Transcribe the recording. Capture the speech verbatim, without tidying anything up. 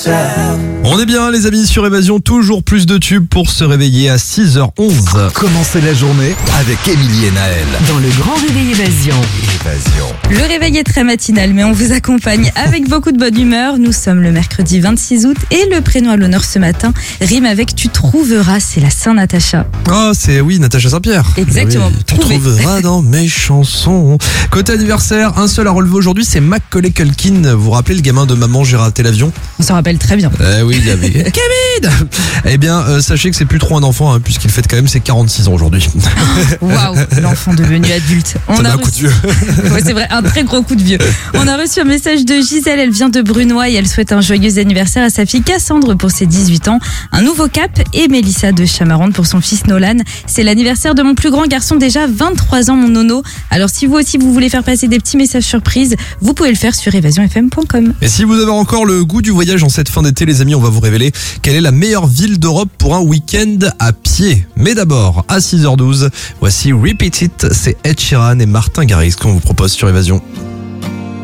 On est bien les amis sur Évasion, toujours plus de tubes pour se réveiller à six heures onze. Commencez la journée avec Émilie et Naël. Dans le grand réveil Évasion. Évasion. Le réveil est très matinal, mais on vous accompagne avec beaucoup de bonne humeur. Nous sommes le mercredi vingt-six août et le prénom à l'honneur ce matin rime avec tu trouveras, c'est la Saint-Natacha. Oh c'est oui, Natacha Saint-Pierre. Exactement. Oui, tu Trouvé. trouveras dans mes chansons. Côté anniversaire, un seul à relever aujourd'hui, c'est Macaulay Culkin. Vous vous rappelez le gamin de Maman j'ai raté l'avion? On s'en rappelle très bien. Eh oui, il y avait Kevin. Eh bien, euh, sachez que c'est plus trop un enfant, hein, puisqu'il fête quand même ses quarante-six ans aujourd'hui. Waouh, l'enfant devenu adulte. On Ça a met un reçu- coup de vieux. Ouais, c'est vrai, un très gros coup de vieux. On a reçu un message de Gisèle, elle vient de Brunois et elle souhaite un joyeux anniversaire à sa fille Cassandre pour ses dix-huit ans, un nouveau cap, et Mélissa de Chamarande pour son fils Nolan. C'est l'anniversaire de mon plus grand garçon, déjà vingt-trois ans, mon nono. Alors si vous aussi vous voulez faire passer des petits messages surprises, vous pouvez le faire sur évasion f m point com. Et si vous avez encore le goût du voyage en cette fin d'été, les amis, on va vous révéler quelle est la meilleure ville d'Europe pour un week-end à pied. Mais d'abord, à six heures douze, voici Repeat It, c'est Ed Sheeran et Martin Garrix qu'on vous propose sur Évasion.